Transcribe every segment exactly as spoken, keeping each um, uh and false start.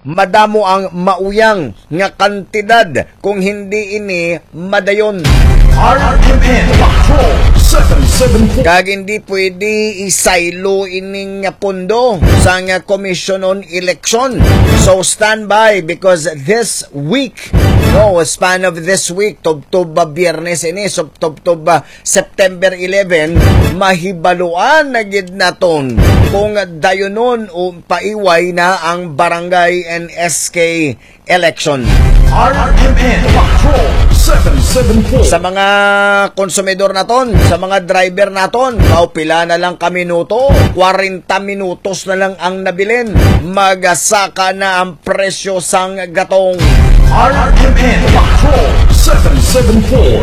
madamo ang mauyang nga kantidad kung hindi ini madayon. R M N Patrol seven seven four. Kag hindi pwede isaylo ining nga pondo sa nga Commission on Election. So stand by because this week, no, span of this week, tub-tub ba Biyernes ini, so tub-tub ba September eleven, mahibaluan na gid naton kung dayonon o paiway na ang barangay and S K election. R M N Patrol seven seven four. Sa mga konsumidor naton, sa mga driver naton, pila na lang ka minuto, forty minutos na lang ang nabilin, magasaka na ang presyo sang gatong. R M N Patrol seven seven four.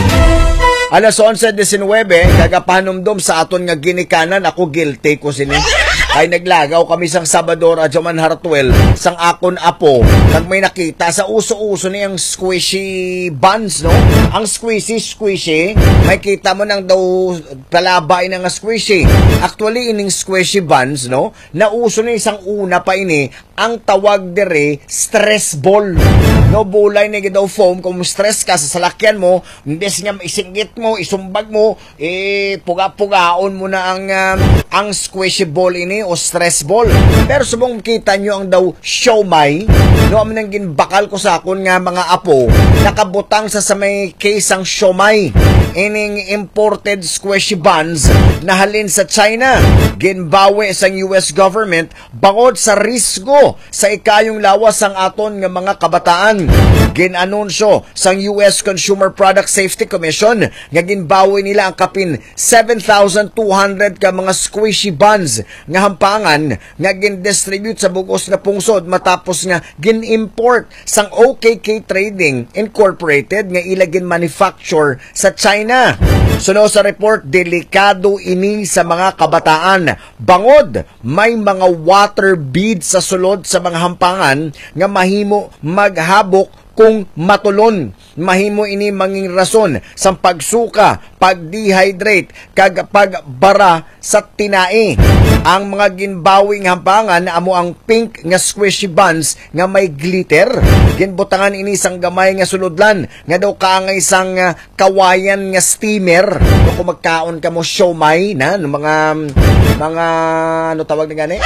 Alas eleven nineteen, kagapahanumdom sa aton nga ginikanan, ako guilty ko sini. Ay naglagaw kami sang Sabador at Jaman Hartwell sang akon apo. Kag may nakita sa uso-uso niyang squishy buns, no? Ang squishy squishy, may kita mo nang daw palabay na nga squishy. Actually ining squishy buns, no? Nauso ni isang una pa ini ang tawag dire stress ball. No, bulay ni daw foam kung stress ka sa salakyan mo, imbes nga isinggit mo, isumbag mo, eh puga-pugaon mo na ang um, ang squishy ball ini o stress ball. Pero subong kita nyo ang daw siomai, no, aminang ginbakal ko sa akon nga mga apo, nakabutang sa sa may case ang siomai, ining imported squishy buns na halin sa China, ginbawi sang U S government bangod sa risgo sa ikayong lawas ang aton nga mga kabataan. Ginanunsyo sang U S Consumer Product Safety Commission nga ginbawi nila ang kapin seven thousand two hundred ka mga squishy buns nga hampangan nga gin-distribute sa bugos nga pungsod matapos nga gin-import sang O K K Trading Incorporated nga ila gin-manufacture sa China. Suno sa report, delikado ini sa mga kabataan. Bangod, may mga water beads sa sulod sa mga hampangan nga mahimo maghabok kung matulon. Mahimo ini manging rason sa pagsuka, pag-dehydrate, kag pagbara sa tinai. Ang mga ginbawing hampangan na amo ang pink nga squishy buns nga may glitter. Ginbutangan ini sang gamay nga sulodlan nga daw kaangay sang uh, kawayan nga steamer. No, kung magkaon ka mo siomai na no, mga mga ano tawag na gani?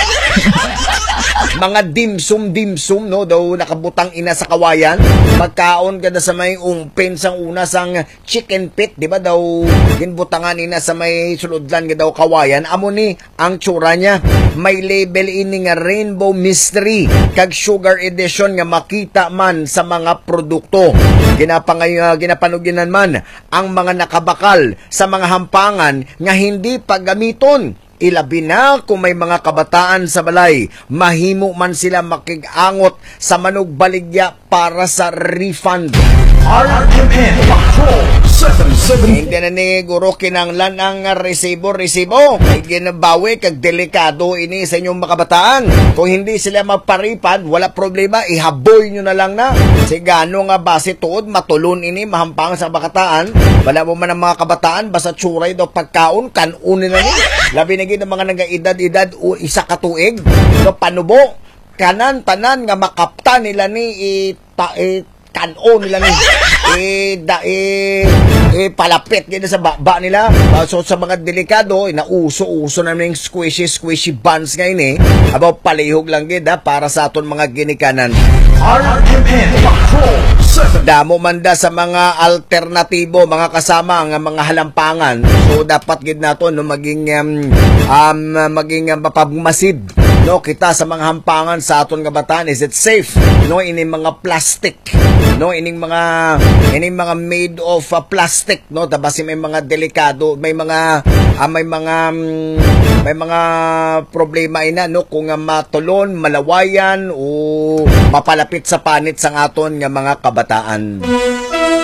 Mga dimsum dimsum, no, daw nakabutang ina sa kawayan. Magkaon ka na sa may umpin sang una sang chicken pit, di ba daw ginbutangan ina sa may sulodlan nga daw kawayan. Amo ni ang tsura niya, may label ini nga Rainbow Mystery kag Sugar Edition nga makita man sa mga produkto. Ginapangay uh, ginapanuginan man ang mga nakabakal sa mga hampangan nga hindi paggamiton. Ilabi na kung may mga kabataan sa balay, mahimo man sila makigangot sa manog baligya para sa refund. R M N Patrol seven seven. Hindi na ni Guro kinanglan ang resibo-resibo. May ginabawi kag delikado ini sa inyong makabataan. Kung hindi sila magparipad, wala problema, ihaboy nyo na lang na. Sigano nga base tuod, matulon ini, mahampang sa bakataan. Wala mo man ang mga kabataan, basta tsuray daw pagkaon, kanunin na ni. Labi na ng mga nag-edad-edad o isa katuig. So panubo, kanan, tanan nga makapta nila ni ita, ita kanon nila ni eh, da, eh, eh palapit gina sa baba nila. So sa mga delikado, eh, nauso-uso na ng squishy squishy buns ngayon eh. Abaw palihog lang gida para sa aton mga ginikanan. R M N Patrol seven. Damo manda sa mga alternatibo, mga kasama nga mga halampangan. So dapat gid nato no maging um, um maging um, mapagmasid. No, kita sa mga hampangan sa aton nga bataan, is it safe? No, ini mga plastic. No, ining mga ining mga made of uh, plastic, no, tabasi may mga delikado, may mga uh, may mga um, may mga problema ina, no, kung uh, matulon, malawayan o mapalapit sa panit sang aton nga mga kabataan.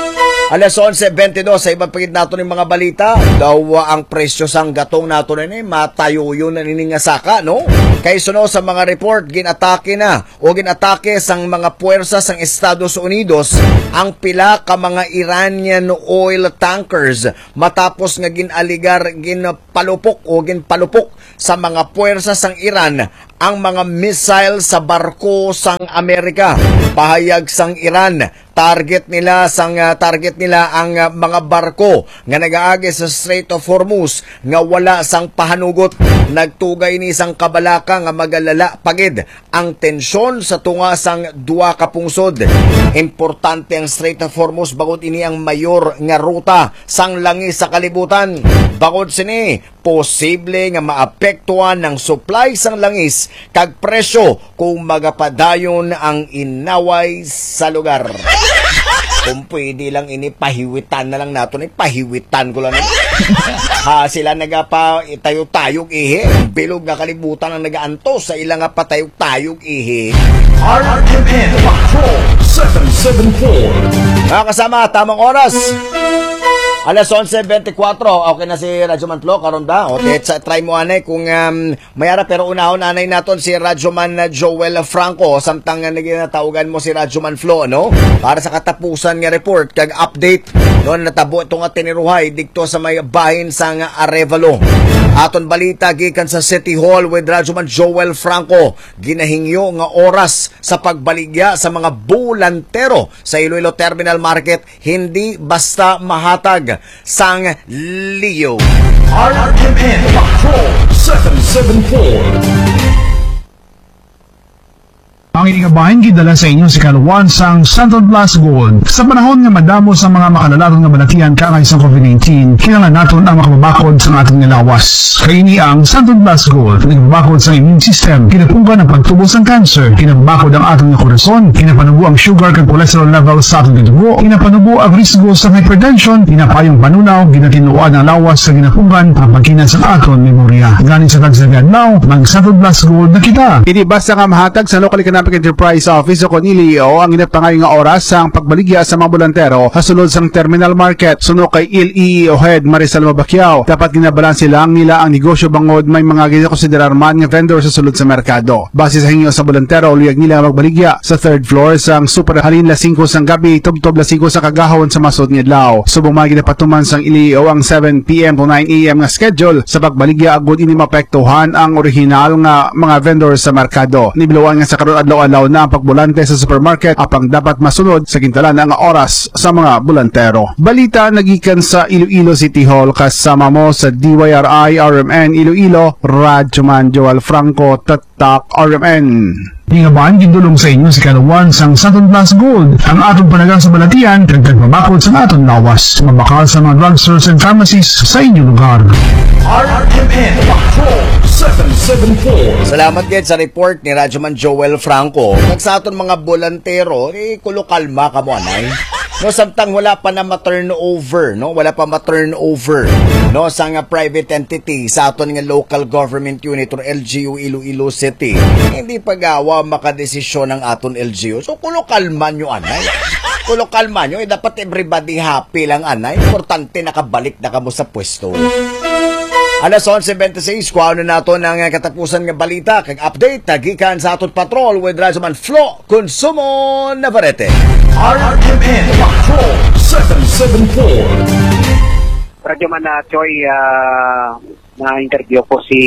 Alas eleven twenty-two sa ibang pagid nato ng mga balita, daw uh, ang presyo sang gatong nato na ni matayo yun na niningasaka, no? Kay suno sa mga report, ginatake na o ginatake sang mga puwersa sang Estados Unidos ang pila ka mga Iranian oil tankers matapos nga ginaligar ginpalupok o ginpalupok sa mga puwersa sang Iran ang mga missile sa barko sang Amerika. Pahayag sang Iran, target nila sang uh, target nila ang uh, mga barko nga nagaagi sa Strait of Hormuz nga wala sang pahanugot. Nagtugay ni sang kabalaka nga magalala pagid ang tensyon sa tunga sang duwa ka pungsod. Importante ang Strait of Hormuz bagod ini ang mayor nga ruta sang langis sa kalibutan. Bagod sini, posible nga maapektuhan ng supply sang langis kag presyo kung magapadayon ang inaway sa lugar. Kung pwede lang ini, pahiwitan na lang nato ni pahiwitan ko lang. Ha, sila nagapa tayog-tayog ihe. Bilog nga kalibutan ang nagaantos sa ilang nga patayog-tayog ihe. R M N Patrol seven seven four. Mga kasama, tamang oras. Alas eleven twenty-four, okay na si Radyo Mantlo, karon da. O, try mo anay kung um, mayara, pero unahon anay naton si Radyo Man Joel Franco, samtang uh, naginataugan mo si Radyo Man Flo, no? Para sa katapusan nga report, kag update, no, natabo itong atiniruhay, dikto sa may bahin sa nga Arevalo. Aton balita, gikan sa City Hall with Radyo Man Joel Franco, ginahingyo nga oras sa pagbaligya sa mga bulantero sa Iloilo Terminal Market, hindi basta mahatag sang Leo. R M N Patrol seven seven four. Ang inigabahin gidala sa inyo si Kaluwan sang Santo Blas Gold. Sa panahon nga madamo sa mga makalalaron nga balakian kakay sa COVID nineteen, kinahanglan naton ang makababakod sa atong nilawas. Kay ini ang Santo Blas Gold, nagbabakod sa immune system, kinapungkan ang pagtubos ng cancer, kinabakod ang atong korason, kinapanubo ang sugar kag cholesterol level sa atong dugo, kinapanubo ang risgo sa hypertension, kinapayong panunaw, ginatinuan ang lawas sa ginapungkan, ang pagkinan sa aton memorya. Ganit sa tagsagad now, mag Santo Blas Gold na kita. Hindi basta nga mahatag sa local economic Enterprise Office o Conilio ang inapangay nga oras sa pagbaligya sa mga bulantero hasulod sang terminal market. Suno kay I L E o Head Marisol Mabacquiao, dapat ginabalanse lang nila ang negosyo bangod may mga ginakonsiderar man nga vendor sa sulod sa merkado. Base sa hingyo sa bulantero, uliyag nila magbaligya sa third floor sang Super Halin la singko sang gabi, tubtob la singko sa kagahon sa masod nga adlaw. Subong mga ginapatuman sang I L E O ang seven p m to nine a m nga schedule sa pagbaligya agud ini mapektuhan ang original nga mga vendor sa merkado. Nibiluan nga sa karon adlaw alaw na ang pagbulante sa supermarket apang dapat masunod sa gintalan ang oras sa mga bulantero. Balita nagikan sa Iloilo City Hall kasama mo sa D Y R I R M N Iloilo, Radyo Man Joel Franco, Tatak R M N. Ingabahan gindulong sa inyo si Kaluwan sang Santo Blas Gold, ang atong panagang sa balatian kag pagbabakod sa atong lawas. Mabakal sa mga drugstores and pharmacies sa inyong lugar. R M N Patrol seven seven four. Salamat gid sa report ni Radyo Man Joel Franco. Kag sa aton mga bolantero, eh, kulo kalma ka mo anay. No, samtang wala pa na ma-turnover, no? Wala pa ma-turnover, no, sa nga private entity sa aton nga local government unit or L G U Iloilo City. Hindi pa gawa makadesisyon ng aton L G U. So kulo kalma nyo anay. Kulo kalma nyo, eh, dapat everybody happy lang anay. Importante nakabalik na kamo sa pwesto. Alas eleven twenty-six, kuha na nato ng katapusan nga balita kag update tagikan sa aton patrol with Radyo Man Flo Consumo Navarrete. R M N Patrol seven seven four. Radyo Man na Choy, uh, na-interview ko si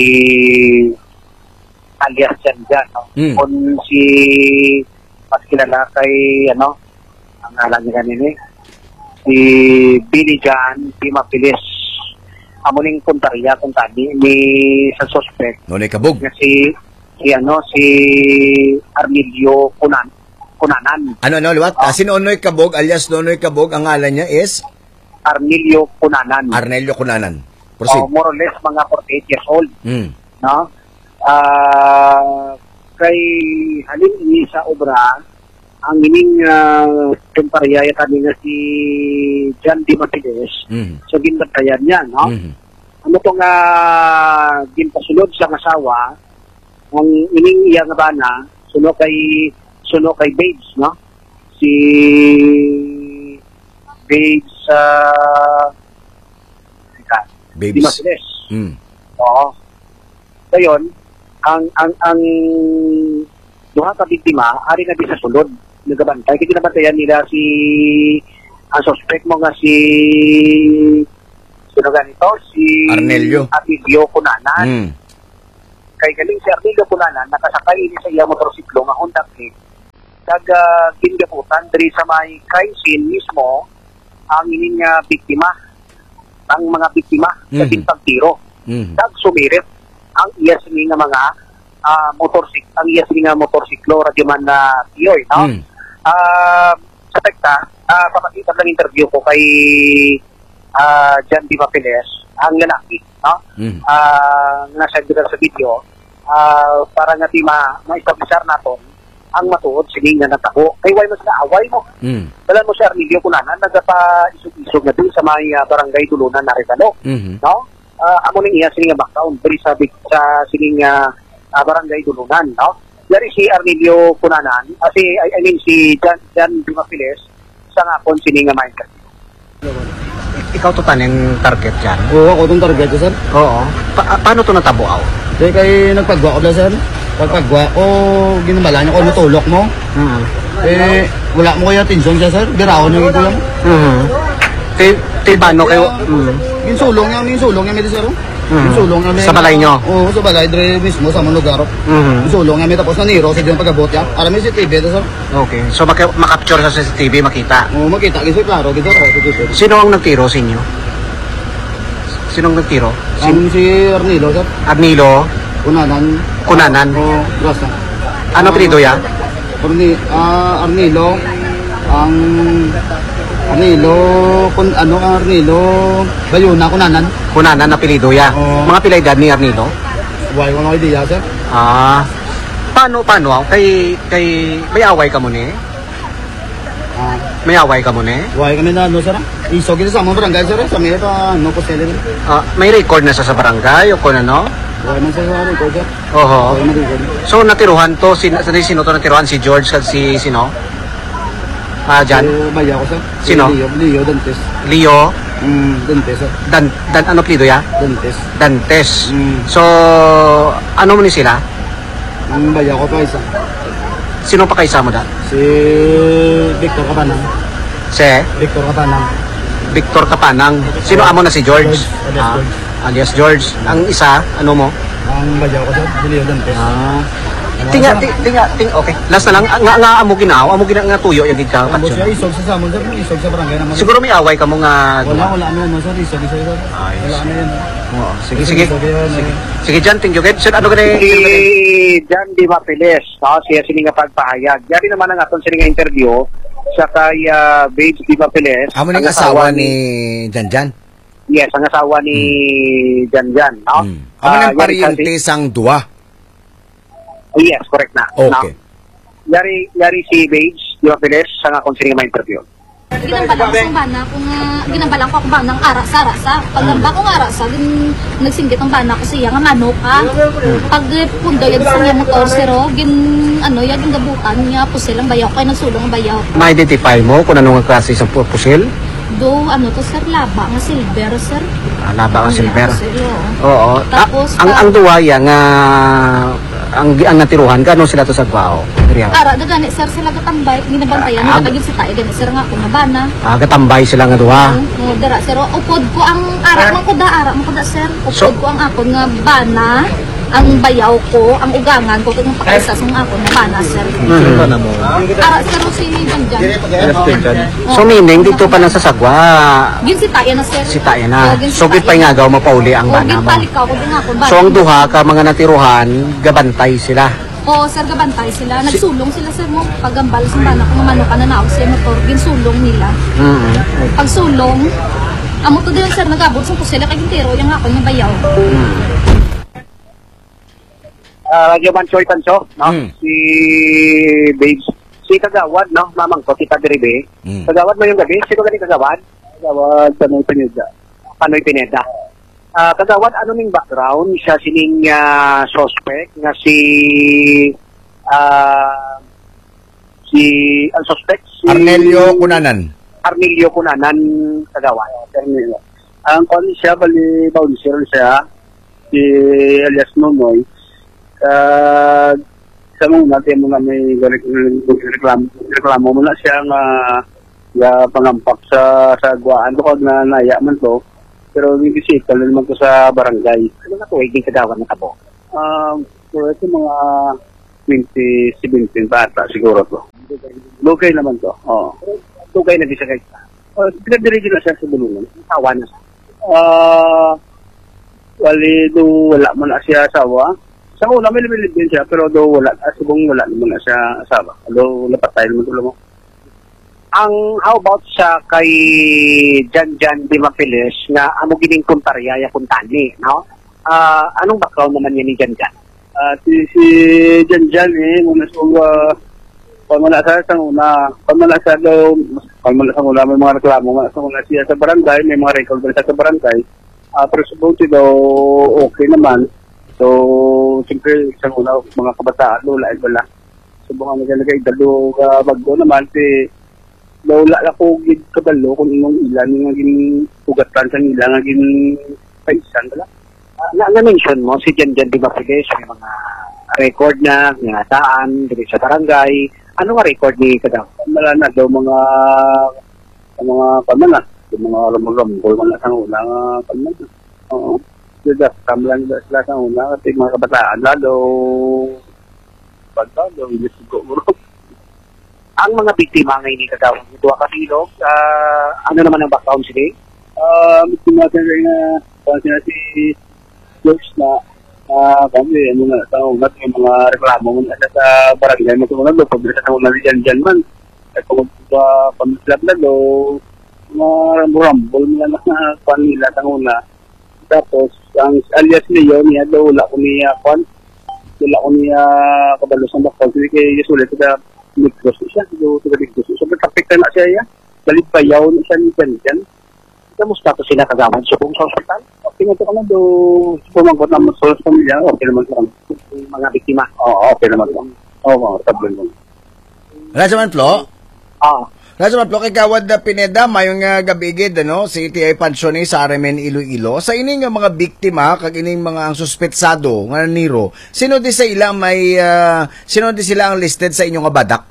alias Jan Jan, no? Mm. Kung si mas kilala kay, ano, ang alam niya kanini, si Billy Jan, Pimapilis. Amuning puntarya kung tadi ni sa suspect. Nonoy kabog. Na si, si, ano, si Armilio Kunan, Kunanan. Ano, ano, liwat? Oh. Ah, si Nonoy Kabog, alias Nonoy Kabog, ang ngalan niya is? Armilio Kunanan. Arnelio Kunanan. Proceed. Oh, more or less, mga forty-eight years old. Mm. No? Ah, kay halin ini sa obra, ang ining uh, temparya kami nga si John Di Matiles, Mm. so ginbatayan niya, no? Mm. Ano to nga ginpasulod sa asawa, ang ining iya nga bana, suno kay suno kay Babes, no? Si Babes, uh, Babes. Di Masiles. Mm. Oo. Ngayon, ang, ang, ang, duha ka biktima, ari na di sa sulod, nagabantay. Kaya ginabantayan nila si, ang suspect mo nga si, sino ganito? Si Arnelio. Arnelio Cunanan. Mm. Kay galing si Arnelio Cunanan, nakasakay ini sa iya motorsiklo nga Honda Click. Kag uh, kingaputan diri sa may crime scene mismo ang ining uh, biktima, ang mga biktima sa Mhm. bintang tiro. Mm. Kag sumirit ang iya sini nga mga uh, motorsik, ang iya sini nga motorsiklo radyo man na tiyoy, no? Mm. Ah, sa tekta, ah papakitan ng interview ko kay ah Jan Di Mapiles, ang lalaki, no? Mm. Ah, nasa dito sa video, ah para nga di ma ma-establishar naton ang matuod sini nga natabo. Kay why mas naaway mo? Mm. Dalan mo si Arnelio Cunanan nagapa isog-isog na din sa may ah, barangay Tulunan na Regalo, Mhm. no? Ah, amo ning iya sini nga background diri sa big- sa sini nga ah, barangay Tulunan, no? Dari si Arnelio Cunanan, ah, si I, I mean si Jan Jan Di Mapiles sa ngapon sini nga Minecraft. Ikaw to taning target dyan? Oo, ako itong target ko, sir. Oo. Pa- paano to natabuaw? Kaya kay nagpagwa ko na, sir. Pagpagwa ko, ginamala niya ko, natulok mo. Mm. Eh, wala mo kaya tinsong siya, sir. Girawan niya ito lang. Mm. Ti, ti paano kayo? Mm. Ginsulong niya, may sulong niya, may sir. Mm. Ginsulong niya, may... Sa balay niyo? Oo, sa balay, dire mismo, sa mga lugar. Mm. Ginsulong niya, may tapos naniro, sa dyan pagkabot niya. Alam mo si T V ito, sir. Okay. So maka- makapture sa C C T V, makita. Oo, makita, gisay klaro, gisay klaro, gisay klaro. Sino ang nagtiro sa inyo? Sino ang nagtiro? Si Ang si Arnilo, sir. Arnilo? Unanan. Kunanan? Oo, Rasa. Ano apelido ya? Arni, ah, Arnilo, ang Arnilo, kun, ano ang Arnilo, Bayuna, Kunanan. Kunanan na apelido ya. Oo. Mga pilay dad ni Arnilo? Why ko na idea, sir? Ah. Paano, paano? Kay, kay, may away ka mo ni? Ah, May away ka mo ni? why kami na, ano, sir? Isog kita sa mga barangay, sir, sa mga pa, ano, ko sila. Ah, may record na sa sa barangay o kung ano? Why man sa sa record, sir? Oho. Why man record. So natiruhan to, sin, sin, sino to natiruhan? Si George at si sino? Ah, Jan? Eh, Baya ko, sir. Sino? Si Leo, Leo, Dantes. Leo? Hmm, Dantes, sir. Dan, Dan, ano plido ya? Dantes. Dantes. Mm. So, ano mo ni sila? Ang Baya ko pa isa. Sino pa kaisa mo da? Si Victor Kapanang. Si Victor Kapanang. Victor Kapanang. Sino amo na si George? George, alias Ah, George. alias George. Ang isa, ano mo? Ang Baya ko, sir. Si Leo Dantes. Ah. Tinga, ti- tinga, ting, okay. Last na lang, nga, nga amo ginaw, amo gina nga tuyo yung gigka. Ang boss siya, isog sa samon, sir. Isog sa barangay naman. Siguro may away ka mo nga. Wala, wala ano yan, sir. Isog, isog, sir. Ayos. Wala ano yan. Oo, sige, sige. Isog, yun, Sige, eh. sige Jan, thank you. Sir, ano ka na Si Jan Di Mapiles, no? Siya sini nga pagpahayag. Yari naman ang aton sini nga interview sa kay uh, Babes Di Mapiles. Amo ning ang asawa ni Janjan. Yes, ang asawa ni Jan Jan, no? Mm. Amo Ah, nang yari kasi- pariente sang duwa. Yes, correct na. Okay. No? Yari, yari si Babes Di Mapiles sa nga kung sini nga interview. Ginambalang ko sa bana ko nga ginambalang ko ang banang ara sa rasa. Pagamba ko nga rasa gin nagsinggit ang bana ko siya nga manok ha. Pag pundo yan sa niya motor siro gin ano yan gin gabutan niya pusil ang bayaw kay nagsulong ang bayaw. ma-identify mo kung anong klase sa pu- pusil? Do ano to sir laba nga silver sir. Ah, laba ang silver. Pusil, oo. Oo. Ah, Tapos, ang pa- ang duwaya nga ang ang natiruhan kano sila to sa Guao. Riyaw. Ara dagani sir sila gatambay ginabantayan Ah, ni gid si tayo gani sir nga ko nga bana. Ah, gatambay sila nga duha. Oo, dara sir upod ko ang ara man ko da ara man ko da sir. Upod So- ko ang akon nga bana ang bayaw ko, ang ugangan ko kung pakaisa sa akon nga bana sir. Ara sir si Janjan. So meaning dito pa lang sa Sagwa, Gin si tayo na sir. si Taya na. Oo, gin si So git tayo. pa nga gaw mapauli ang Oo, bana gin mo. palikaw ko din akon bana. So ang duha ka mga natiruhan, gabantay sila. Oo, sir gabantay sila. Nagsulong sila sir mo. Pagambal sa bana ko nga manuka na naog siya motor, gin sulong nila. Mm. Pagsulong, amo to din sir nagabot sa pusila kay gintero yung akon nga bayaw. Uh, Radyo Manchoy Tanso, no? Mm. Si Babes. Si Kagawad, no? Mamang ko, kita diribe. Mm. Kagawad mo yung gabi? Sino gani Kagawad? Kagawad, Panoy Pineda. Panoy Pineda. Ah, Kagawad, ano ning background? Siya sining ah, suspect nga si... ah si... ang suspect si... Arnelio Cunanan. Arnilio Cunanan kagawa. Arnilio. Ang kon siya, bali, bouncer siya, si alias Nonoy, uh, sa muna, tiyan mo nga may reklamo, reklamo mo na siya nga uh, pangampak sa sa guwaan ko na naya man to, pero hindi bisita naman ko sa barangay. Ano na tuwig din kagawa ng tabo? Um, so ito mga twenty seventeen bata siguro to. Lugay naman to, oo. Tugay na di siya guys. Uh, Pinagdirigin na siya sa bulungan. Tawa na siya. Ah, uh, wali do wala man na siya asawa. Sa una may libilib din siya pero do wala asubong wala naman na siya asawa. Do napatay naman tulo mo. Ang how about sa kay Jan Jan Di Mapilis nga amo gining kuntarya ya kuntani, no? Ah, uh, anong background naman niya ni Jan Jan? Ah, uh, si si Jan Jan eh muna sa uh, pamana sa sa una, pamana sa do pamana sa una may mga reklamo nga sa una siya sa barangay, may mga record sa sa barangay. Uh, pero subuti daw okay naman. So, siyempre, sa una, mga kabataan, lola ay wala. So, baka nagalagay, dalo uh, bago naman, si lola na ko gid kabalo kung inong ilan, yung naging ugatan sa nila, naging paisan, wala. Uh, na, na-mention mo, si Jan Jan Di Mapilis, may mga record na, nangataan, dito sa barangay. Ano nga record ni Kadaw? Wala na daw mga, mga pamana. Yung mga ramol-ramol, mga sa una, pamana. Oo. Diba, kamalan sila sa una, kasi mga kabataan, lalo, pagka, daw, hindi siguro. Ang mga biktima ngayon ni Kadaw, ito ang kasilog, uh, ano naman ang background sila? Ah, uh, biktima sila rin na, kung sila si George na, ah, kami, ano na, sa una, yung mga reklamo mo na sa barangay, magkakunan doon, pag sa una rin dyan man, at kung pamislap na doon, mga rambol nila na kwan nila sa una. Tapos, ang alias niya, niya daw, wala ko niya kwan, wala ko niya kabalos ng bakal. Kasi kaya usulit sa Ligros siya, so sa Ligros. So, nagkapikta na siya yan. Balipayaw na siya ni Janjan. Kamusta ko sila kagawan sa kung sa hospital? Okay na ito ka na do, pumangkot naman sa pamilya, okay naman sa mga biktima. Oo, okay naman lang. Oo, tablon mo. Wala sa man, Flo? Ah. Raja Maplo, kay Kawad na Pineda, mayong uh, gabigid, ano, si T I Pansyon sa R M N Iloilo. Sa ining uh, mga biktima, kag ining mga ang suspetsado, nga niro, sino di sa ila may, uh, sino di sila ang listed sa inyong badak?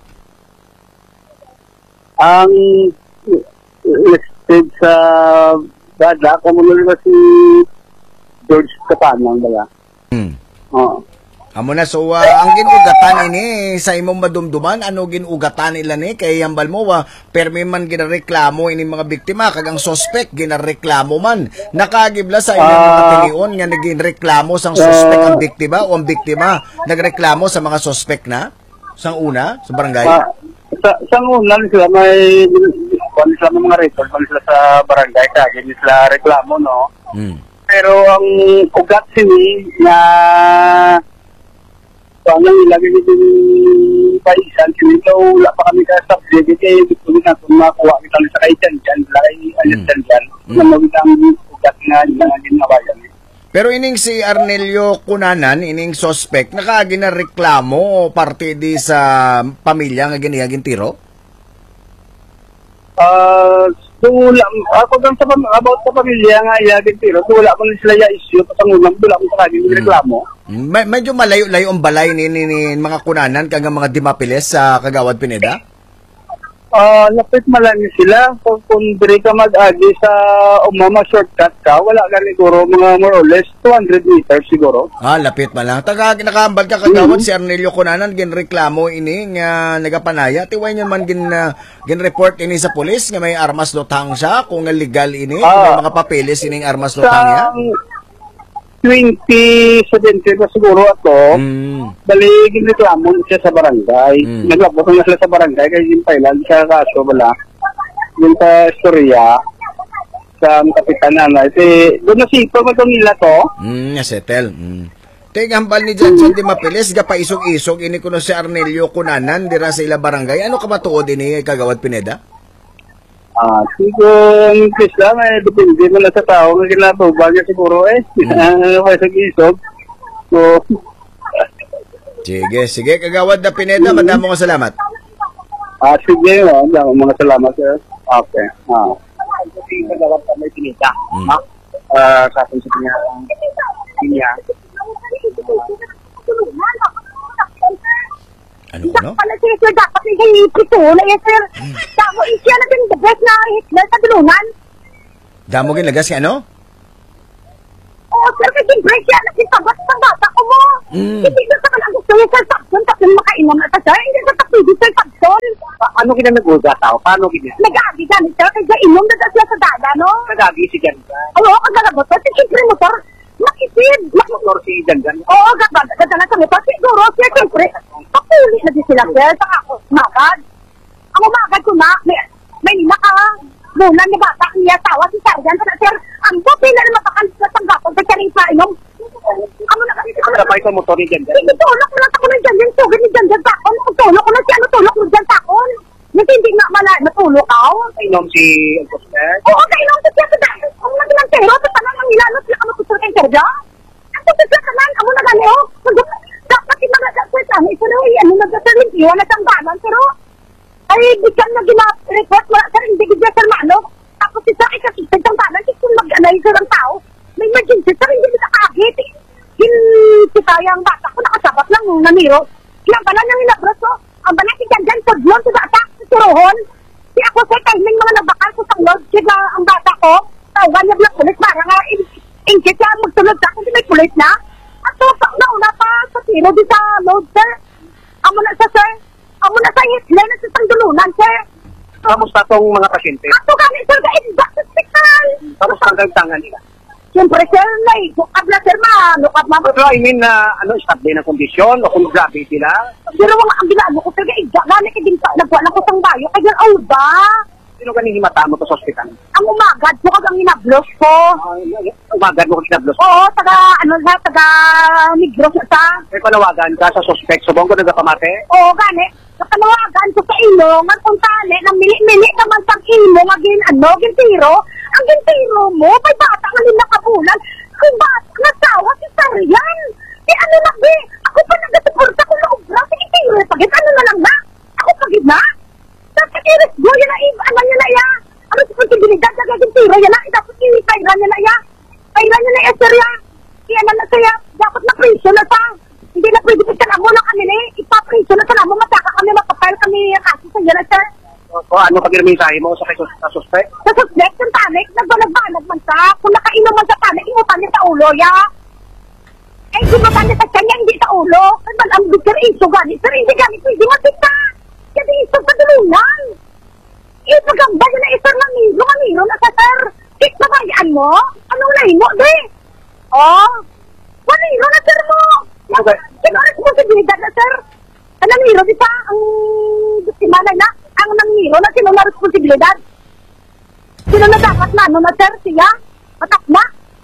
Ang listed sa badak, kamulo ba si George Kapanang ba? Hmm. Oo. Amo na, so uh, ang ginugatan ini sa imong madumduman, ano ginugatan nila ni kay yambal mo wa uh, permi man ginareklamo ini mga biktima kag ang suspect ginareklamo man nakagibla sa inyong uh, mga tilion nga naginreklamo sang suspect uh, ang biktima o ang biktima nagreklamo sa mga suspect na sang una sa barangay. Uh, sa sang una sila may kung sila may mga record kung sila sa barangay kag sila reklamo no. Hmm. Pero ang ugat sini na paano ilagay nito yung paisan, sila wala pa kami ka-subject, kaya gusto nila kung makuha kita sa kay Jan-Jan, wala kay alias Jan-Jan, na mawitang ugat nga nila nga ginawayan. Pero ining si Arnelio Cunanan, ining suspect, nakagina reklamo o parte di sa pamilya nga giniyagin tiro? Ah, uh, so wala, ako lang sa about sa pamilya nga ilagin tiro, so wala man sila ya issue, pasangunan, wala akong sakagin yung reklamo. Med- medyo malayo-layo ang balay ni, ni, ni mga Cunanan kag mga Dimapiles sa Kagawad Pineda? Ah, uh, lapit malani sila. Kung, kung diri ka mag-agi sa umama shortcut ka, wala ka siguro mga more or less two hundred meters siguro. Ah, lapit man lang. Taga nakahambal ka Kagawad mm-hmm. si Arnelio Cunanan ginreklamo ini nga nagapanaya. Tiway niya man gin uh, ginreport ini sa pulis nga may armas lutang siya kung nga legal ini, uh, may mga papeles ining armas lutang niya. twenty seventeen na siguro ako, mm. bali ginreklamo siya sa barangay. Mm. Naglabot na sila sa barangay kaya yung pailan siya kaso wala. Yung sa storya sa kapitan na ito, doon na sipa ba nila to? Mm, settle. Mm. Tigambal ni Janjan Di Mapiles, gapaisog-isog, ini ko no si Arnelio Cunanan, dira sa ila barangay. Ano ka matuod ini Kagawad Pineda? Ah, siguro, Chris lang, eh, depende mo na sa tao, nga ginatubal niya siguro eh. Ano kayo sa gisog. So, sige, sige, Kagawad na Pineda, madamo ko salamat. Ah, sige, oh, mga salamat sir. Okay. Ah. Kasi nagawad pa may pinita. Ha? Ah, sa atin sa kanya ang kanya. Ano ko, no? Pala siya, sir, dapat may pito na yan, sir. Tamo, isya na din the best na Hitler sa dulungan. Damo ginlagas si ano? Oo, sir, kasi break yan na sitabat sa bata ko mo. Mm. Hindi na sa kalang gusto niya, sir, tapson, tapson makainom na ta, sir. Hindi sa tapidi, sir, tapson. Ano kina nag-uga tao? Paano kina? Nag-agi ganit, sir, kaya inom na siya sa dada, no? Nagagi si Janjan. Oo, kagalabot, sir, siyempre mo, sir. Makisib. Motor si Janjan. Oo, gaganda na sa motor. Siguro, sir, siyempre. Pakuli na din sila, sir, sa ako, magad. Ang umagad ko na, may, may naka, muna ni bata niya tawa si Sarjan, sir, ang buti na naman mapakalit na tanggapon sa karing painom. Ano na kasi? Ano na pa sa motor ni Janjan? Hindi, tulok mo lang ako ng Janjan, sugin ni Janjan takon. Kung tulok ko na siya, ano tulok mo dyan takon? Hindi nga mala, natulok ako. Inom si Alcoster? Oo, kainom sa siya sa dahil. Ang nagilang tero, sa tanang ang ilalot na ano kusur kay Sergio. Ang kusur ka man, amo na gani, oh. Dapat yung mga dapat lang, ito na, ano na dapat rin, iwan na siyang banan, pero ay, di ka na gina-report mo, sir, hindi gina sir Mano. Tapos isa, ay kasi sa siyang banan, kasi kung mag-analyze ng tao, may emergency, sir, hindi na nakagit. Hin, si Tayang bata ko, nakasabat lang, namiro. Kaya pala nang inabros ko, ang bala si Janjan, tudlon, si bata, si Turohon. Si ako, sir, timing mga nabakal ko sa lod, kaya ang bata ko, tawagan niya lang pulis, para nga, ingkit siya magtulog sa akin, may pulis na. At so, nauna pa sa tiro di sa load, sir. Amo na sa, sir. Amo na sa Hitler na sa sandulunan, sir. Kamusta tong mga pasyente? Ato kami, sir, ka-inba sa hospital. Kamusta ang kagtangan nila? Siyempre, sir, may bukab na, sir, manukab na. Pero I mean, na ano, stable na kondisyon o kung grabe sila? Pero mga ang ginano ko, sir, ka-inba, gano'n ka din sa nagwala ko sang bayo, kaya oh ba? Sino ka himata mo to sa ospital? Ang umagad, bukag ang inablos ko. Umagad mo ka kinablos? Oo, taga, ano sa, taga Migros na sa. May panawagan ka sa suspect, subong ko nagpamate? Oo, gani. Nakalawagan ko sa ilo, nga kung tali, nang mili-mili naman sa ilo, nga gin, ano, gintiro. Ang gintiro mo, may bata nga rin nakabulan. Kung bata, nasawa si Sarian. Eh, ano na, be? Ako pa nagasuporta ko na ubra. Sige, tiro, pagit, ano na lang na? Ako pagit na? Tapos, iris go, yan na, ano niya na, ya? Ano si posibilidad, na gintiro, yan na, tapos inipayran niya na, ya? Payran niya na, ya, sir, ya? Kaya na na, kaya, dapat na preso na pa. Hindi na pwede ka na mo na kami na eh. Ipapreso na sa mo, mataka kami, mapapile kami kasi sa yan, sir. O ano pag mensahe mo sa, sa suspect? Sa suspect, yung tanik, nagbalag-balag man sa. Kung nakainom man sa tanik, imutan niya sa ulo, ya. Eh, imutan niya sa kanya, hindi sa ulo. Ay, malambig, sir, iso gani. Sir, hindi gani, pwede matita. Kasi iso sa dulunan. Eh, pagamba niya na, eh, sir, mamiro, mamiro na sa sir. Eh, mabayaan mo? Anong lahi mo, de? Oh, mamiro na, sir mo. Okay. Sino ang responsibilidad na, sir? Ang namiro, di pa? Ang simana na? Ang namiro na, sino na responsibilidad? Sino na dapat na, ano na, sir? Siya? Matak na?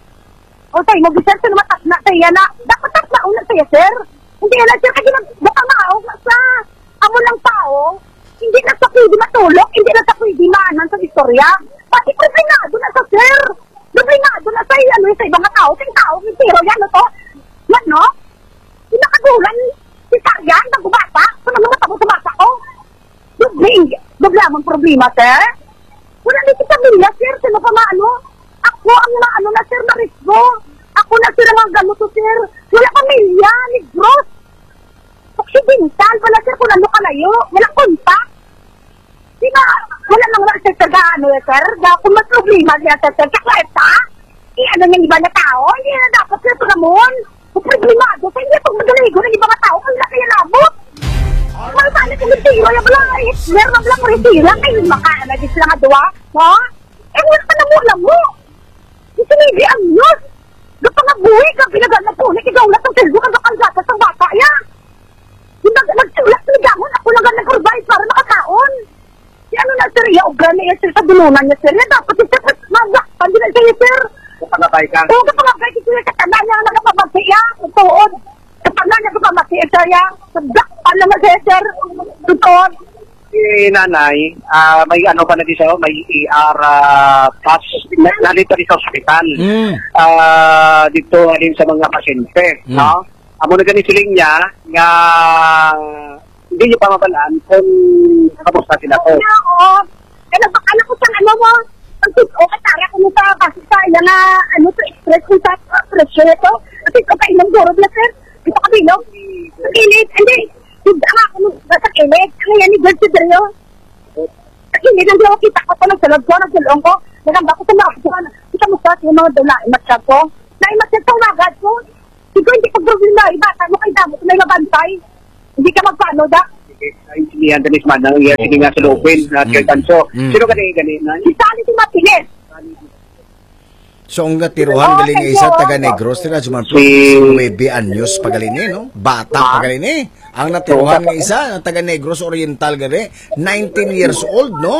O tayo, mo, sir, sino matak na? Siya na? Dapat tak na una siya, sir? Hindi na, sir, kasi baka maaw na sa amo lang tao. Hindi na sa pwede matulog, hindi na sa pwede maanan sa istorya. Pati problemado na sa, sir. Problemado na sa, ano, sa ibang tao. Sa tao, may tiro yan, ano to? Yan, no? Pinakagulan si Saryan, nagubata. Kung naman matapos sa bata ko. Doble, doble amang problema, sir. Wala na si pamilya, sir. Sino pa maano? Ako ang maano na, sir, na risgo. Ako na, sir, ang ganuto, sir. Wala pamilya, negros. Occidental, wala, sir, kung ano kalayo. Walang kontak. Di ba, wala nang wala, sir, sir, gaano, sir. Kung mas problema niya, sir, sir, kakleta. I-ano niya iba na tao. Hindi na dapat, sir, ito naman. Problemado, sa hindi pag magaligo ng ibang tao, ang laki na labot. Marasali kong retiro, yung lang, eh, meron lang ko retiro, kayo makaanagis lang nga doa, ha? Eh, wala ka na mo, alam mo. Yung sinili ang news. Gapa nga buhay ka, pinagal na po, nakigaulat ng seldo ka bakal gata sa bata, ya. Yung nagsulat ni Gamon, ako lang ang nag-provide para makakaon. Si ano na, sir, ya, ugan na yan, sir, sa dulunan niya, sir, ya, dapat yung sir, magakpan din ang kayo, sir. Kapagabay ka? Oo, kapagabay ka sila, katanda niya na napamati, ya, tutuod. Katanda niya napamati, sir, ya, sabdakpan naman siya, sir, tutuod. Si nanay, ah, may ano pa na di sa'yo, may E R uh, pass, na, nalito rin sa ospital. Mm. Ah, dito rin sa mga pasyente, Mm. no? Amo na ganit siling niya, nga hindi niyo pa mabalaan kung kamusta sila ko. Oo, Kaya bakala ko sa ano mo, ang tito, katara ko mo sa base sa ilang uh, ano sa express kung sa uh, presyo nito. At ito ka ilang goro na sir. Ito ka bilog. Sa kilid. Hindi. Hindi ako mo sa kilid. Ang yan ni Girl si Dario. Sa kilid, hindi ako kita ko pa ng salog ko, ng salong ko. Nagamba ko sa mga kusukan. Kita mo sa yung mga dola, imatsyag ko. Na imatsyag ko agad ko. Hindi ko hindi ko problema. Iba, mo kay damo kung may mabantay. Hindi ka magpaano da. Si Anthony Manang, yes, hindi nga sa Lopin, at kay Tanso. Sino ka na ganina? Si Sally si Martinez. So, ang tiruhan, galing nga isa, taga Negros, tira, sumanplo, si Nueve Anyos, pagalini, no? Bata, pagalini. Ang natiruhan nga isa, na taga Negros Oriental, gali, nineteen years old, no?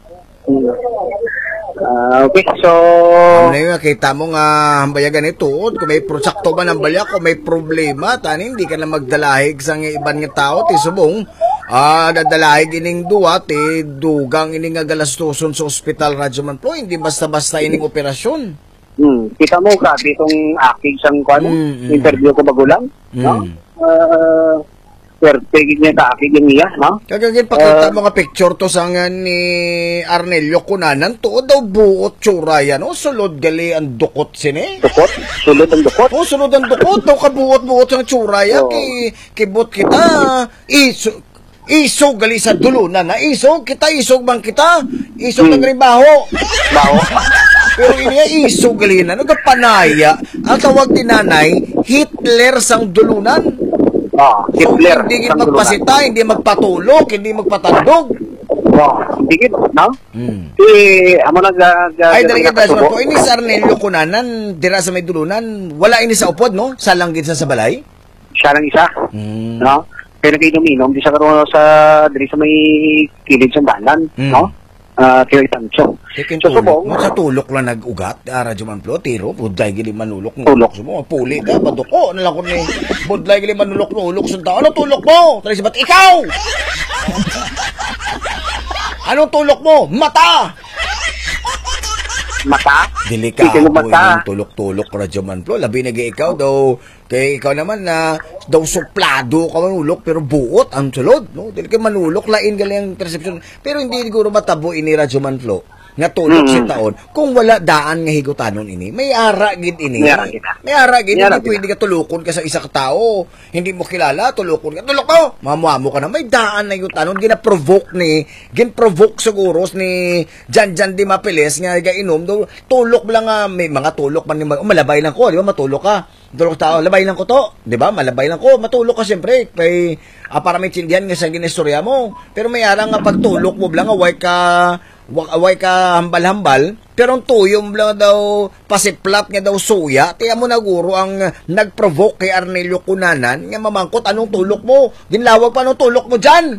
Uh, okay, so... Ano yung kita mo nga hambayagan ito, kung may prosakto ba ng balya, kung may problema, tani, hindi ka na magdalahig sa ibang nga tao, ti subong, ah, dadalahig ining duwa, ti dugang ining nga galastuson sa ospital, radyo man po, hindi basta-basta ining operasyon. Hmm, kita mo ka, ditong akig sang kwan, mm, interview ko bago lang, mm. no? Uh, swerte niya ka akig yung iya, no? Kagagin, pakita uh, mga picture to sa nga ni Arnelio Cunanan, to daw buot tsura yan, o sulod gali ang dukot sini. Dukot? Sulod ang dukot? O, sulod ang dukot, daw kabuot-buot ang tsura yan, oh. ki, kibot kita, iso, isog gali sa dulunan na, isog, kita isog bang kita, isog hmm. ng ribaho. Baho? Pero ini isog gali na, nagapanaya, ang tawag ni nanay, Hitler sang dulunan. Ah, Hitler. So, hindi magpasita, hindi magpatulog, hindi magpatandog. Oh, hindi no? Hmm. Eh, amo na ga, ga ay, dali ka daso po, ini sa Arnelio Cunanan, dira sa may dulunan, wala ini sa upod, no? Sa langgit sa balay? Siya lang isa, hmm. no? Kaya nag-inom-inom, di sa karoon sa, diri sa may kilid sa dalan, hmm. no? Uh, kaya itanso. So, subong, sa tulok lang nag-ugat, ara Juman Plo, tiro, budlay gili manulok ng tulok. Sumo, puli ka, baduko, nalang ko ni, budlay gili manulok ng ulok, sunta, ano tulok mo? Tari sabat, ikaw! Anong tulok mo? Mata! Mata? Dili ka, ako yung tulok-tulok ra Juman Plo, labi na ikaw daw, kaya ikaw naman na, daw suplado ka manulok, pero buot ang sulod, no? Dili ka manulok, lain galing perception, pero hindi siguro matabo ini ra Juman Plo, nga tulok mm-hmm. si taon, kung wala daan nga higutanon ini, may ara gid ini. May ara gid. May ara gid, hindi pwede ka tulukon ka sa isa ka tao, hindi mo kilala, tulukon ka, tulok mo, mamuamo ka na, may daan na higutanon, gina-provoke ni, gin-provoke siguro ni Janjan Di Mapiles, nga gainom, do, tulok lang nga, may mga tulok man, oh, malabay lang ko, di ba, matulok ka, tulok tao, labay lang ko to, di ba, malabay lang ko, matulok ka siyempre, kay, ah, para may tsindihan nga sa ginistorya mo, pero may ara nga pagtulok mo lang, away ka, away ka hambal-hambal, pero ang tuyom lang daw, pasiplat nga daw suya, tiya mo na guro ang nag-provoke kay Arnelio Cunanan, nga mamangkot, anong tulok mo? Ginlawag pa anong tulok mo dyan?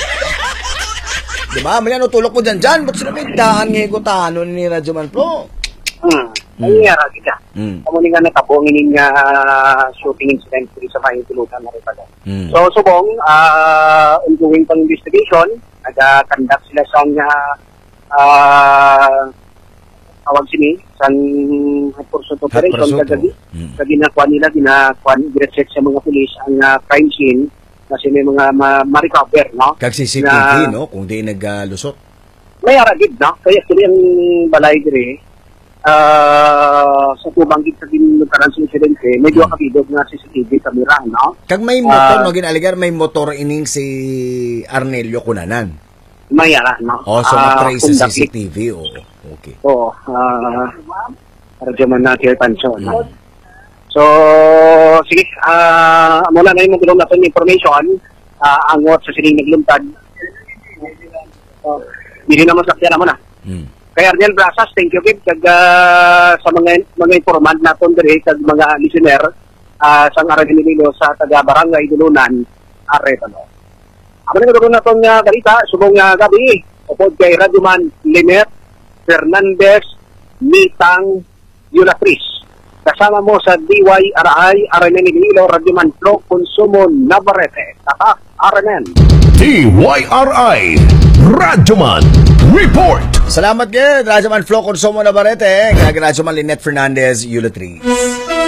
Diba? May anong tulok mo dyan dyan? Ba't sila may daan nga higutanon ni Radyo Manplo? Hmm. Ay, nga ragi ka. Amo ni nga natabong ini nga uh, shooting incident sa may tulutan na rin pala. Mm. So, subong, uh, ongoing pang investigation, nag-conduct sila sa nga uh, awag sini, sang pursuit operation, kagagi, mm. kag ginakuha nila, ginakuha, gina-check sa mga pulis ang uh, crime scene, kasi may mga ma-recover, no? Kag C C T V, no? Kung di nag-lusot. May aragid, no? Kaya sila ang balay dire, Uh, sa tubanggit sa ginagaran sa insidente, medyo hmm. kabidog na C C T V camera, no? Kag may motor, uh, no, ginaligar, may motor ining si Arnelio Cunanan. May ara, no? Oh, so uh, matrace sa C C T V, oo. Oh, okay. Oo, uh, radyo man na tiyo tansyo, hmm. no? So, sige, uh, mula na yung magulong natin information, uh, angot sa siling nagluntad. Uh, hindi naman sakyan naman, ah. Hmm. Kay Arnel Brazas, thank you, Kip, kag uh, sa mga mga informant naton dire kag mga listener uh, sa Araganilo sa taga Barangay Dulunan, Aretano. Ako na gagawin naton nga balita, subong nga gabi, upod kay Radyoman Linet Fernandez Mitang Yulapris. Kasama mo sa D Y R I, Araganilo, Radyoman Pro, Consumo, Navarrete, Tatak, Aranen. D Y R I, Radyoman Report. Salamat kayo, Radyoman Flo Consumo Navarrete, kag Radyoman Linet Fernandez Yulapris.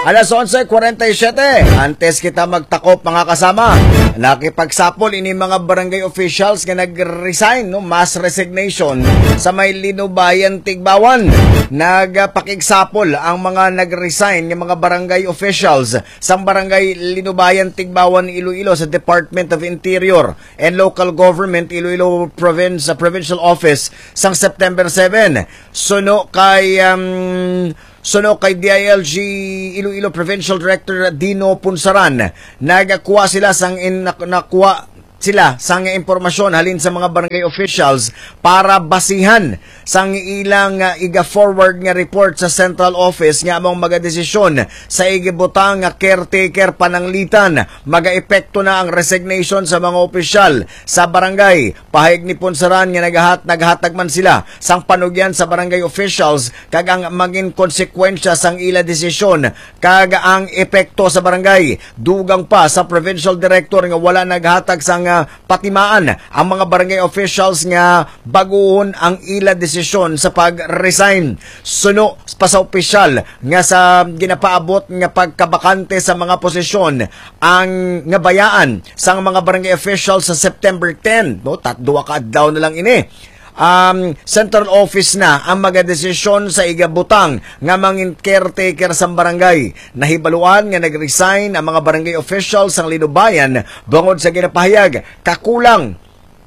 Alas onse kuwarenta y siyete, antes kita magtakop mga kasama, nakipagsapol ini mga barangay officials nga nag-resign, no, mass resignation sa may Linubayan, Tigbawan. Nagpakigsapol ang mga nag-resign ng mga barangay officials sa barangay Linubayan, Tigbawan, Iloilo sa Department of Interior and Local Government, Iloilo Province, sa Provincial Office sang September seven. Suno kay um, Suno kay D I L G Iloilo Provincial Director Dino Punsaran, nagakuha sila sang in, nakuha sila sang impormasyon halin sa mga barangay officials para basihan sang ilang uh, iga-forward nga report sa central office nga among magadesisyon sa igibutang nga caretaker pananglitan. Maga-epekto na ang resignation sa mga opisyal sa barangay. Pahayag ni Punsaran nga nagahat naghatag man sila sang panugyan sa barangay officials kag ang maging konsekwensya sang ila desisyon kag ang epekto sa barangay. Dugang pa sa provincial director nga wala naghatag sang uh, patimaan ang mga barangay officials nga baguhon ang ila desisyon sa pag-resign. Suno pa sa opisyal nga sa ginapaabot nga pagkabakante sa mga posisyon ang nga bayaan sang mga barangay officials sa September ten. No, tatduwa ka adlaw na lang ini. Um, central office na ang magadesisyon sa igabutang nga mangin caretaker sa barangay. Nahibaluan nga nag-resign ang mga barangay officials sang Linubayan bangod sa ginapahayag kakulang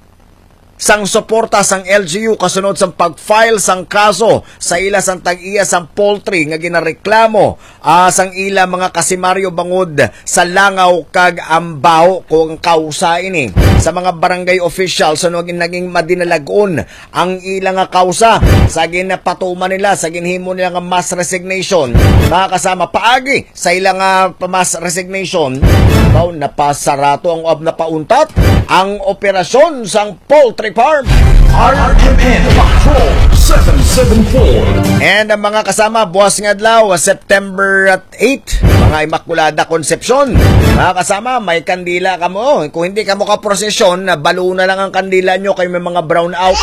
sang suporta sang L G U kasunod sang pag-file sang kaso sa ila sang tag-iya sang poultry nga ginareklamo uh, sang ila mga kasimaryo bangod sa langaw kag ambaw kung kausa ini sa mga barangay officials ano naging madinalagon ang ila nga kausa sa ginapatuman nila sa ginhimo nila nga mass resignation. Mga kasama, paagi sa ila nga mass resignation baw napasarato ang ob napauntat ang operasyon sang poultry farm. R M N Patrol seven seven four. And ang mga kasama, buwas nga adlaw, September eight, mga Immaculada Concepcion. Mga kasama, may kandila ka mo. Kung hindi ka mo ka-prosesyon, balo na lang ang kandila nyo kay may mga brown out.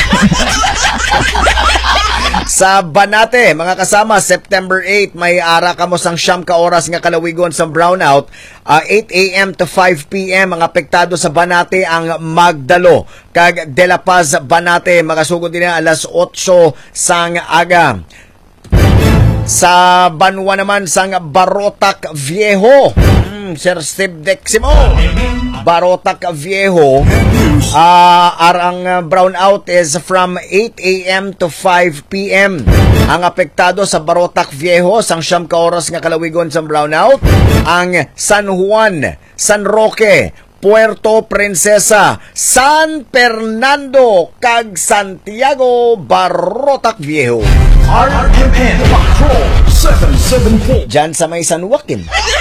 Sa Banate, mga kasama, September eight, may ara ka mo sang siyam ka oras nga kalawigon sa brownout. Uh, eight a m to five p m ang apektado sa Banate ang Magdalo. Kag De La Paz, Banate, makasugod din na alas otso sang aga. Sa Banwa naman sang Barotac Viejo, hmm, Sir Steve Deximo, Barotac Viejo, uh, arang brownout is from eight a m to five p m Ang apektado sa Barotac Viejo sang siyam ka oras nga kalawigon sa brownout ang San Juan, San Roque, Puerto Princesa, San Fernando kag Santiago, Barotac Viejo. R M N Patrol seven seven four. Diyan sa may San Joaquin.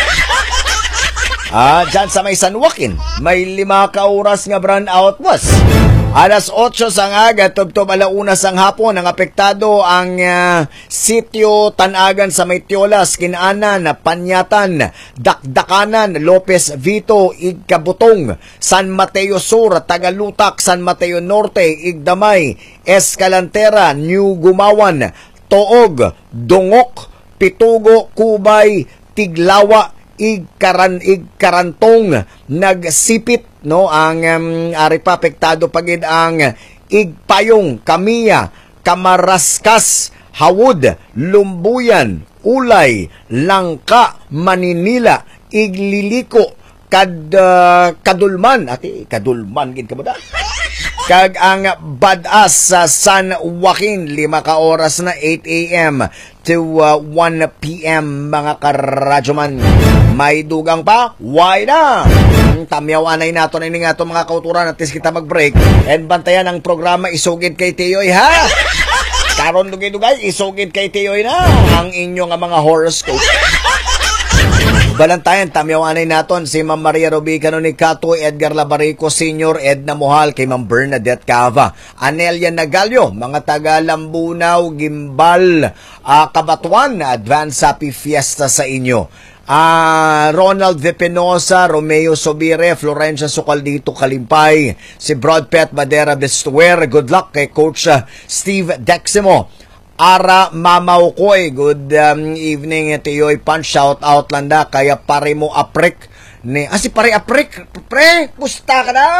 Ah, diyan sa may San Joaquin, may lima ka oras nga brownout was. Alas otso sang aga, tubtob alauna sang hapon, ang apektado ang uh, sitio Tanagan sa may Tiolas, Kinaanan, Panyatan, Dakdakanan, Lopez Vito, Igkabutong, San Mateo Sur, Tagalutak, San Mateo Norte, Igdamay, Escalantera, New Gumawan, Toog, Dungok, Pitugo, Kubay, Tiglawa, Igkaran, Igkarantong, Nagsipit, no, ang um, ari pa apektado pagid ang Igpayong, Kamiya, Kamaraskas, Hawod, Lumbuyan, Ulay, Langka, Maninila, Igliliko, Kad uh, Kadulman, ati Kadulman gid ka ba da? Kag ang Badas sa San Joaquin, lima ka oras na eight a m to uh, one p m mga karadyoman. May dugang pa? Why na? Tamyawanay nato na ini nga ito mga kauturan at kita mag-break and bantayan ang programa Isugid kay Tiyoy, ha? Karon dugay-dugay, isugid kay Tiyoy na ang inyong mga horoscope. Balantayan, tamyawanay naton si Ma'am Maria Rubicano ni Cato, Edgar Labarico Senior, Edna Mohal, kay Ma'am Bernadette Cava, Anelia Nagalio, mga taga Lambunaw, Gimbal, uh, Kabatuan, advance happy fiesta sa inyo. Ah, uh, Ronald Vipenosa, Romeo Sobire, Florencia Socaldito Kalimpay, si Broad Pet Badera Bestuer, good luck kay Coach uh, Steve Deximo. Ara Mamaw Koy, good um, evening, Tiyoy Pan, shout out landa, kaya pare mo aprek, ni, ah si pare aprek, pre, pusta ka na?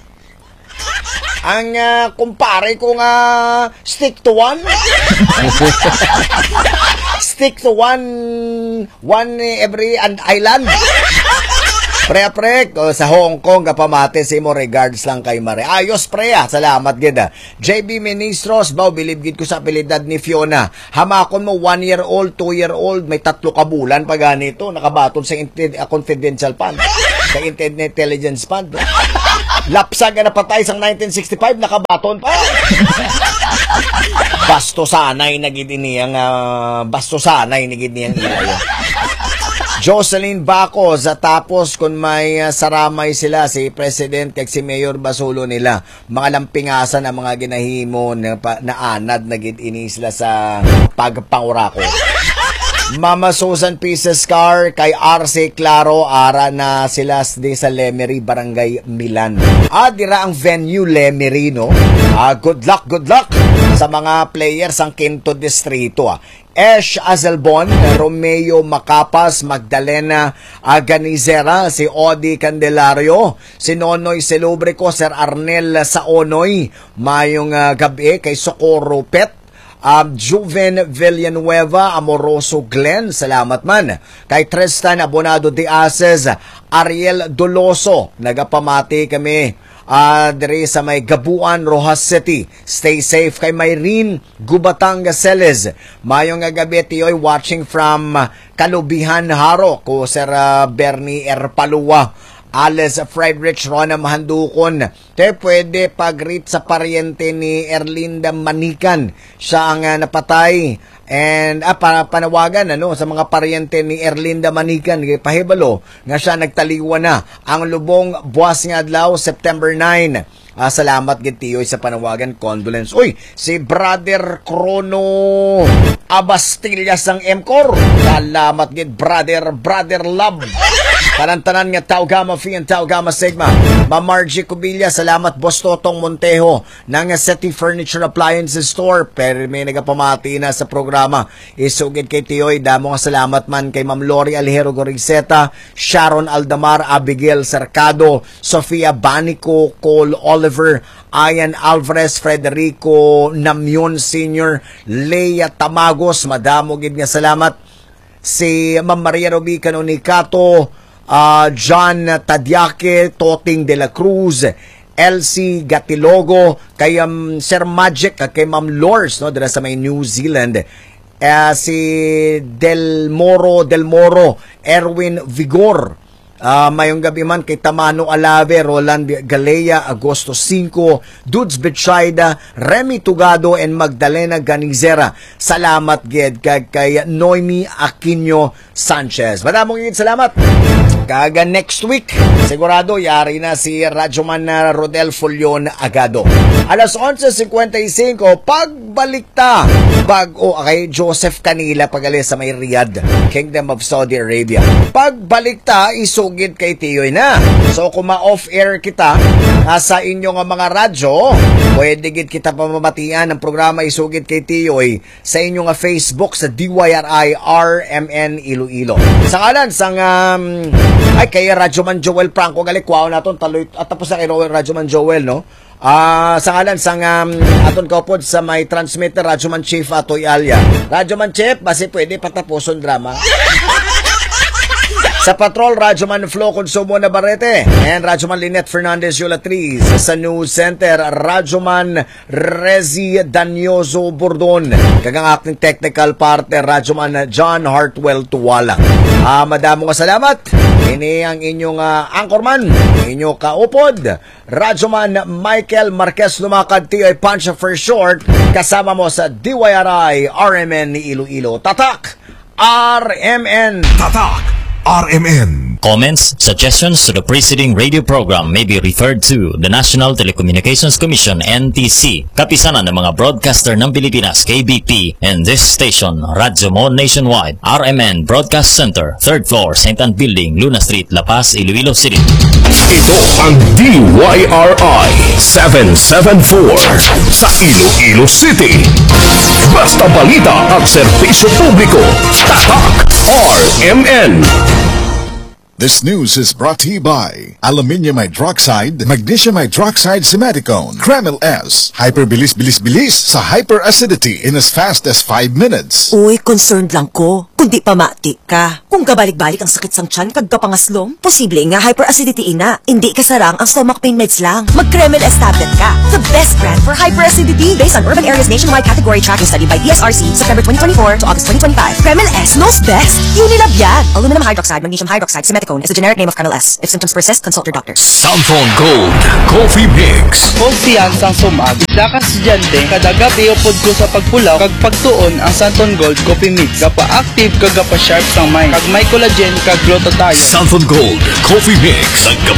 Ang uh, kumpare ko nga stick to one. Stick to one one every and island. Pre-pre, oh, sa Hong Kong, kapamate si mo, regards lang kay Mare. Ayos, pre, ah. Salamat, gida. J B Ministros, baw, bilib gid ko sa abilidad ni Fiona. Hamakon mo, one year old, two year old, may tatlo ka bulan pa ganito, nakabatol sa uh, confidential fund, sa internet intelligence fund. Lapsag na napatay sa nineteen sixty-five, nakabaton pa. Basto sanay nagid iniyang, uh, basto sanay nagid niyang ilayo. Jocelyn Bacos, tapos kung may uh, saramay sila si President kag si Mayor Basulo nila, mga lampingasan ang mga ginahimo na, na anad na ini sila sa pagpangurako. Mama Susan Pieces Car kay R C Claro, ara na sila di sa Lemery, Barangay Milan. Ah, dira ang venue Lemery, no? Ah, good luck, good luck sa mga players ang Quinto Distrito, ah. Esh Azelbon, Romeo Macapas, Magdalena Aganizera, si Odi Candelario, si Nonoy Selubrico, Sir Arnel Saonoy, mayong uh, gabi kay Socorro Pet, um, Juven Villanueva, Amoroso Glenn, salamat man. Kay Tristan Abonado de Aces, Ariel Doloso, nagapamati kami. Uh, diri sa may Gabuan, Rojas City. Stay safe kay Mayrene Gubatang Gaceles. Mayong gabi tiyoy watching from Kalubihan Haro ko Sir uh, Bernie Erpalua. Alice Friedrich Rona Mahandukon. Te pwede pag-greet sa paryente ni Erlinda Manikan. Siya ang uh, napatay. And ah, para panawagan ano sa mga paryente ni Erlinda Manikan kay pahibalo nga siya nagtaliwa na ang lubong buwas nga adlaw September nine. Ah, salamat gid tiyoy sa panawagan, condolence. Uy, si Brother Crono Abastillas ng M C O R. Salamat gid brother, brother love. Tanan-tanan nga Tau Gamma Phi and Tau Gamma Sigma. Ma Margie Cubilla, salamat Boss Totong Montejo ng City Furniture Appliances Store. Pero may nagapamati na sa programa. Isugid kay tiyoy, damo nga salamat man kay Ma'am Lori Alejero Gorigzeta, Sharon Aldamar, Abigail Cercado, Sofia Banico, Cole Oliver, Ian Alvarez, Frederico Namyon Senior, Leia Tamagos, madamo gid nga salamat. Si Ma'am Maria Robi Canonicato, Uh, John Tadiake, Toting de la Cruz, Elsie Gatilogo, kay um, Sir Magic, kay Ma'am Lors, no, dira sa may New Zealand. Uh, si Del Moro, Del Moro, Erwin Vigor. Uh, mayong gabi man kay Tamano Alave, Roland Galea, Agosto five, Dudes Betsaida, Remy Tugado, and Magdalena Ganizera. Salamat gid kay, kay Noemi Aquino Sanchez. Maraming gid salamat. Kaga next week, sigurado yari na si Radyoman Rodel Folion Agado. Alas eleven fifty-five, pagbalik ta bago kay Joseph Canila pagalis sa may Riyadh, Kingdom of Saudi Arabia. Pagbalik ta, isugid kay Tiyoy na. So kung ma-off-air kita sa inyong mga radyo, pwede gid kita pamamatian ng programa isugid kay Tiyoy sa inyong Facebook sa D Y R I R M N Iloilo. Sa kalan, sang um, ay kay Radyoman Joel Franco galikwaw naton taloy at tapos na kay Radyoman Joel, no? Ah, uh, sa ngalan sang um, aton kaupod sa may transmitter Radyoman Chief Atoy Alia. Radyoman Chief, basi pwede patapuson drama. Sa Patrol, Radyoman Flo Consumo Navarrete and Radyoman Lynette Fernandez Yulatriz. Sa News Center, Radyoman Rezi Danyoso Bordon. Kagang acting technical partner, Radyoman John Hartwell Tuwala. Ah, madamo nga salamat. Ini ang inyong uh, anchorman, inyong kaupod, Radyoman Michael Marquez Lumakad, T I Punch for short, kasama mo sa D Y R I R M N ni Iloilo. Tatak! R M N! Tatak! R M N. Comments, suggestions to the preceding radio program may be referred to the National Telecommunications Commission N T C, kapisanan ng mga broadcaster ng Pilipinas K B P, and this station, Radyo Mo Nationwide, R M N Broadcast Center, third floor, Saint Anne Building, Luna Street, La Paz, Iloilo City. Ito ang D Y R I seven seven four sa Iloilo City. Basta balita at serbisyo publiko. Tatak R M N. This news is brought to you by Aluminium Hydroxide, Magnesium Hydroxide Simeticone, Kremil S, Hyperbilis-bilis-bilis sa hyperacidity in as fast as five minutes. Uy, concerned lang ko. Kundi pamati ka. Kung kabalik-balik ang sakit sang tiyan kag kapangaslom, posible nga hyperacidity ina. Hindi ka sarang ang stomach pain meds lang. Mag-Kremil S tablet ka. The best brand for hyperacidity based on urban areas nationwide category tracking study by D S R C September twenty twenty-four to August twenty twenty-five. Kremil S knows best. Unilab yan. Aluminum hydroxide, magnesium hydroxide, simeticone is the generic name of Kremil S. If symptoms persist, consult your doctor. Samsung Gold Coffee Mix. Kumpiyansang sumag. Dakas estudyante kada gabi upod ko sa pagpulaw kag pagtuon ang Santon Gold Coffee Mix. Gapa-active kag gapa-sharp sang mind. Kag may collagen kag glutathione. Santon Gold Coffee Mix.